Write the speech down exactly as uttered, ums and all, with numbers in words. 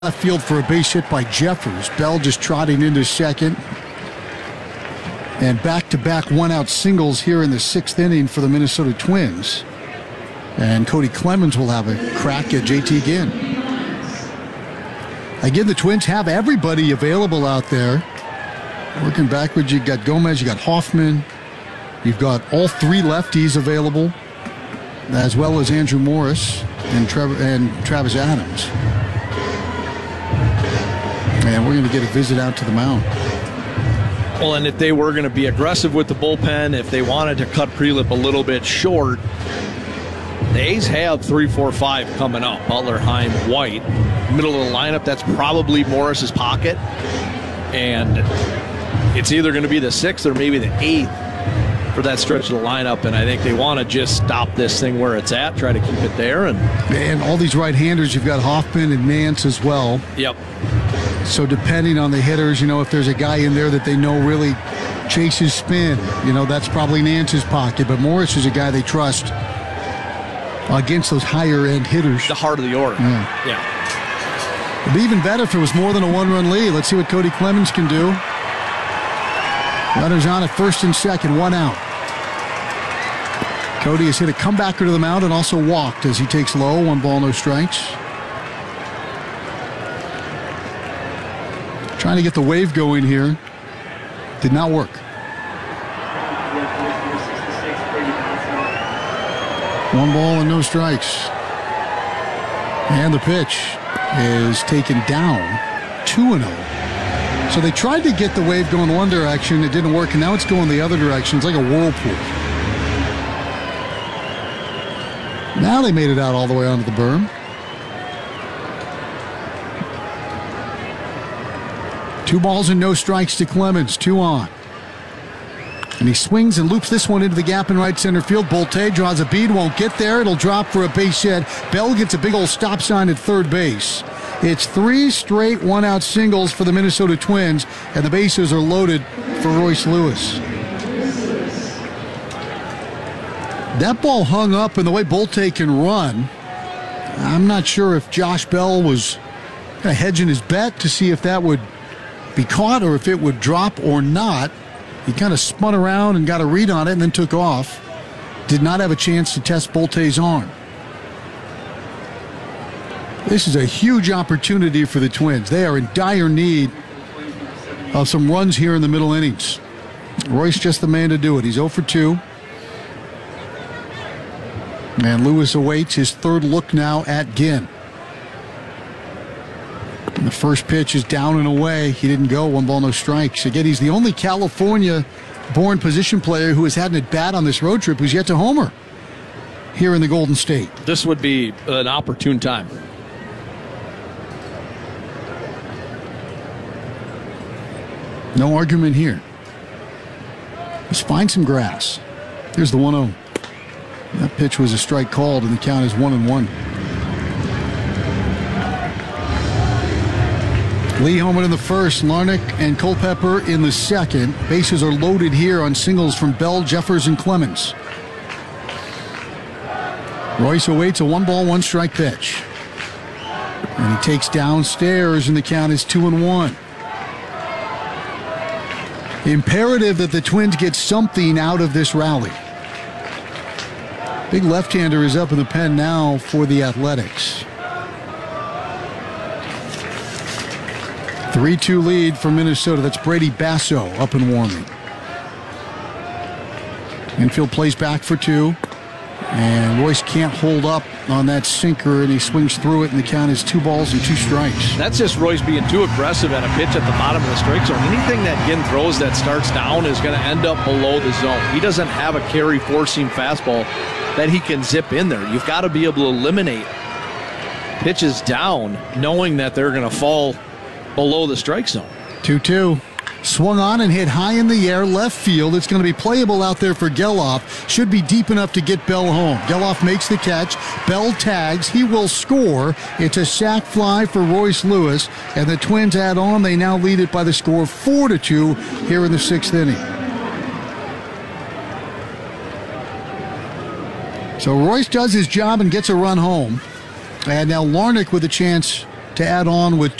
Left field for a base hit by Jeffers. Bell just trotting into second. And back-to-back one-out singles here in the sixth inning for the Minnesota Twins. And Cody Clemens will have a crack at J T Ginn. Again, the Twins have everybody available out there. Working backwards, you've got Gomez, you got Hoffman. You've got all three lefties available, as well as Andrew Morris and, Trevor, and Travis Adams. And we're going to get a visit out to the mound. Well, and if they were going to be aggressive with the bullpen, if they wanted to cut Prelip a little bit short, the A's have three, four, five coming up. Butler, Heim, White. Middle of the lineup, that's probably Morris's pocket. And it's either going to be the sixth or maybe the eighth for that stretch of the lineup. And I think they want to just stop this thing where it's at, try to keep it there. And, and all these right-handers, you've got Hoffman and Nance as well. Yep. So depending on the hitters, you know, if there's a guy in there that they know really chases spin, you know, that's probably Nance's pocket. But Morris is a guy they trust against those higher-end hitters. The heart of the order. Yeah. yeah. It'd be even better if it was more than a one-run lead. Let's see what Cody Clemens can do. Runners on at first and second, one out. Cody has hit a comebacker to the mound and also walked as he takes low, one ball, no strikes. Trying to get the wave going here. Did not work. One ball and no strikes. And the pitch is taken down, two and oh. So they tried to get the wave going one direction. It didn't work, and now it's going the other direction. It's like a whirlpool. Now they made it out all the way onto the berm. Two balls and no strikes to Clemens, two on. And he swings and loops this one into the gap in right center field. Bolte draws a bead, won't get there. It'll drop for a base hit. Bell gets a big old stop sign at third base. It's three straight one-out singles for the Minnesota Twins, and the bases are loaded for Royce Lewis. That ball hung up, and the way Bolte can run, I'm not sure if Josh Bell was kind of hedging his bet to see if that would be caught or if it would drop or not. He kind of spun around and got a read on it and then took off. Did not have a chance to test Bolte's arm. This is a huge opportunity for the Twins. They are in dire need of some runs here in the middle innings. Royce just the man to do it. He's oh for two. And Lewis awaits his third look now at Ginn. And the first pitch is down and away. He didn't go. One ball, no strikes. Again, he's the only California-born position player who has had an at-bat on this road trip who's yet to homer here in the Golden State. This would be an opportune time. No argument here. Let's find some grass. Here's the one oh. That pitch was a strike called, and the count is one and one. Lee Holman in the first, Larnach and Culpepper in the second. Bases are loaded here on singles from Bell, Jeffers, and Clemens. Royce awaits a one-ball, one-strike pitch. And he takes downstairs, and the count is two and one. Imperative that the Twins get something out of this rally. Big left-hander is up in the pen now for the Athletics. three two lead for Minnesota. That's Brady Basso up and warming. Infield plays back for two. And Royce can't hold up on that sinker, and he swings through it, and the count is two balls and two strikes. That's just Royce being too aggressive at a pitch at the bottom of the strike zone. Anything that Ginn throws that starts down is going to end up below the zone. He doesn't have a carry four-seam fastball that he can zip in there. You've got to be able to eliminate pitches down knowing that they're going to fall below the strike zone. two two. Swung on and hit high in the air, left field. It's going to be playable out there for Geloff. Should be deep enough to get Bell home. Geloff makes the catch. Bell tags. He will score. It's a sac fly for Royce Lewis. And the Twins add on. They now lead it by the score four to two here in the sixth inning. So Royce does his job and gets a run home. And now Larnach with a chance to add on with